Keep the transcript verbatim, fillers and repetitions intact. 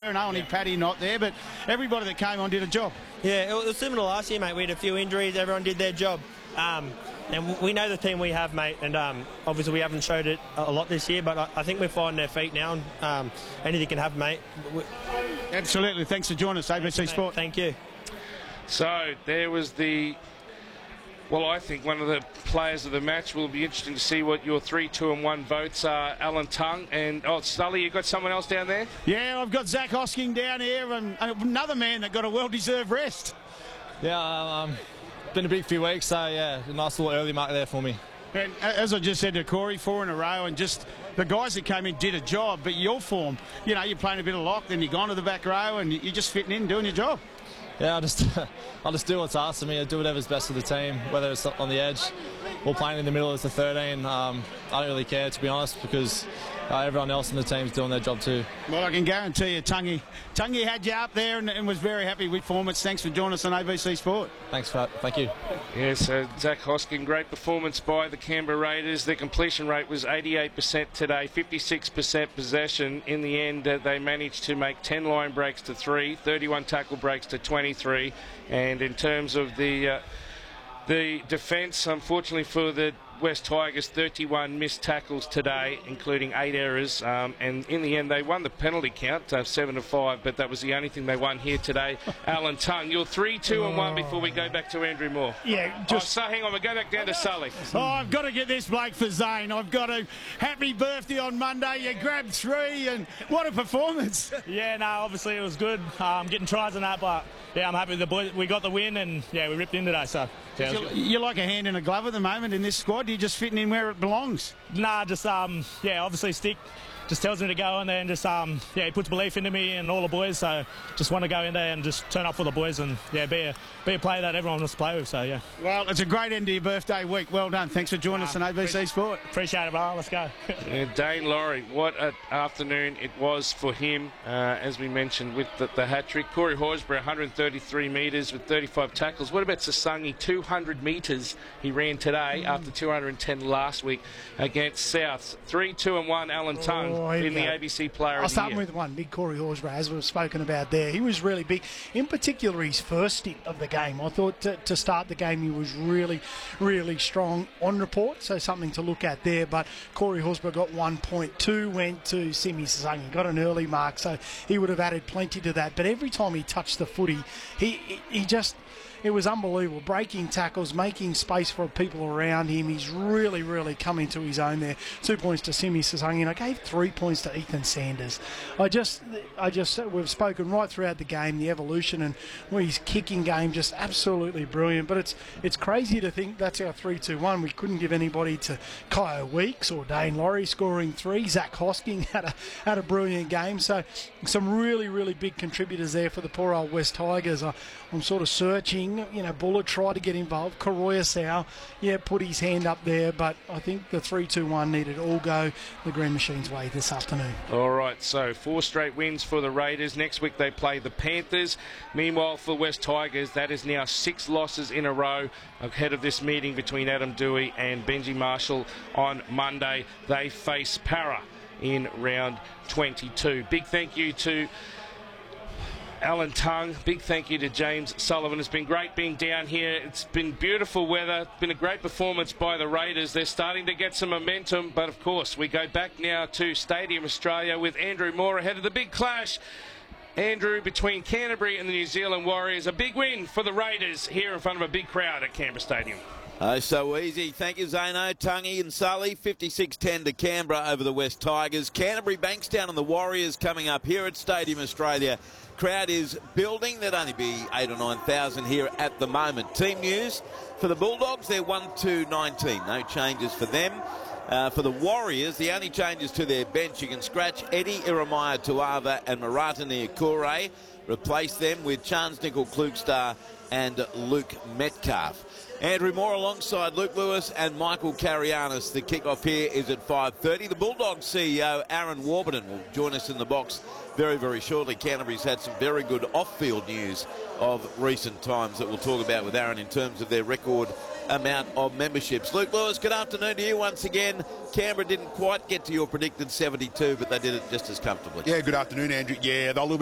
and only yeah. Paddy not there, but everybody that came on did a job. Yeah, it was similar to last year, mate. We had a few injuries, everyone did their job. Um, and we know the team we have, mate, and um, obviously we haven't showed it a lot this year, but I, I think we're finding their feet now, and um, anything can happen, mate. We... Absolutely. Thanks for joining us, A B C Thanks, Sport. Thank you. So there was the, well, I think one of the players of the match. Will be interesting to see what your three, two and one votes are. Alan Tongue and, oh, Sully, you got someone else down there? Yeah, I've got Zach Hosking down here, and another man that got a well-deserved rest. Yeah, um, been a big few weeks, so yeah, a nice little early mark there for me. And as I just said to Corey, four in a row, and just the guys that came in did a job, but your form, you know, you're playing a bit of lock, then you're gone to the back row, and you're just fitting in, doing your job. Yeah, I just, I'll just do what's asked of me. I do whatever's best for the team, whether it's on the edge or playing in the middle as the thirteen. Um, I don't really care, to be honest, because uh, everyone else in the team's doing their job too. Well, I can guarantee you, Tungy, Tungy had you up there and, and was very happy with performance. Thanks for joining us on A B C Sport. Thanks for that. Thank you. Yes, uh, Zach Hosking, great performance by the Canberra Raiders. Their completion rate was eighty-eight percent today, fifty-six percent possession. In the end, uh, they managed to make ten line breaks to three, thirty-one tackle breaks to twenty-three. And in terms of the uh, the defence, unfortunately for the West Tigers, thirty-one missed tackles today, including eight errors. Um, and in the end, they won the penalty count, uh, seven to five, but that was the only thing they won here today. Alan Tongue, you're three, two, and one before we go back to Andrew Moore. Yeah, just. Oh, so hang on, we go back down to Sully. Oh, I've got to get this bloke for Zane. I've got to. Happy birthday on Monday. You grabbed three, and what a performance. Yeah, no, obviously it was good. Um, getting tries and that, but yeah, I'm happy with the boys. We got the win, and yeah, we ripped in today, so. Yeah, you, you're like a hand in a glove at the moment in this squad. You're just fitting in where it belongs. Nah, just um, yeah, obviously Stick just tells me to go in there and just um, yeah, he puts belief into me and all the boys. So just want to go in there and just turn up for the boys and yeah, be a be a player that everyone wants to play with. So yeah. Well, it's a great end to your birthday week. Well done. Thanks for joining uh, us on A B C Sport. Appreciate it, bro. Let's go. Yeah, Dane Laurie, what an afternoon it was for him. Uh, as we mentioned with the, the hat trick, Corey Horsburgh, one hundred thirty-three metres with thirty-five tackles. What about Sasangi? two hundred metres he ran today mm. after two hundred ten last week against South. Three, two, and one. Alan Tongue oh, in the A B C Player I'll of the Year. I'll start with one. Big Corey Horsburgh, as we've spoken about there. He was really big. In particular, his first stint of the game. I thought to, to start the game he was really, really strong on report, so something to look at there. But Corey Horsburgh got one point two, went to Simi Sasangi, got an early mark, so he would have added plenty to that. But every time he touched the footy, he, he, he just... It was unbelievable, breaking tackles, making space for people around him. He's really, really come into his own there. Two points to Simi Sasangi, and I gave three points to Ethan Sanders. I just, I just, we've spoken right throughout the game, the evolution and well, his kicking game, just absolutely brilliant. But it's it's crazy to think that's our three two one. We couldn't give anybody to Kyle Weeks or Dane Laurie scoring three. Zach Hosking had a had a brilliant game. So some really, really big contributors there for the poor old West Tigers. I, I'm sort of searching. You know, Buller tried to get involved. Karoya Sau, yeah, put his hand up there, but I think the three two one needed all go the Green Machine's way this afternoon. All right, so four straight wins for the Raiders. Next week they play the Panthers. Meanwhile, for West Tigers, that is now six losses in a row ahead of this meeting between Adam Dewey and Benji Marshall on Monday. They face Para in round twenty-two. Big thank you to Alan Tongue. Big thank you to James Sullivan. It's been great being down here. It's been beautiful weather. It's been a great performance by the Raiders. They're starting to get some momentum, but of course we go back now to Stadium Australia with Andrew Moore ahead of the big clash. Andrew, between Canterbury and the New Zealand Warriors, a big win for the Raiders here in front of a big crowd at Canberra Stadium. Oh, so easy. Thank you, Zano, Tungy and Sully. fifty-six ten to Canberra over the West Tigers. Canterbury, Bankstown and the Warriors coming up here at Stadium Australia. Crowd is building. There'd only be eight or nine thousand here at the moment. Team news for the Bulldogs, they're one two nineteen. No changes for them. Uh, for the Warriors, the only changes to their bench, you can scratch Eddie Iremaya Tuava and Marata Niukure. Replace them with Chance Nickel Klugstar and Luke Metcalf. Andrew Moore alongside Luke Lewis and Michael Carianis. The kickoff here is at five thirty. The Bulldogs C E O, Aaron Warburton, will join us in the box very, very shortly. Canterbury's had some very good off-field news of recent times that we'll talk about with Aaron in terms of their record amount of memberships. Luke Lewis, good afternoon to you once again. Canberra didn't quite get to your predicted seventy-two, but they did it just as comfortably. Yeah, good afternoon, Andrew. Yeah, they're a little bit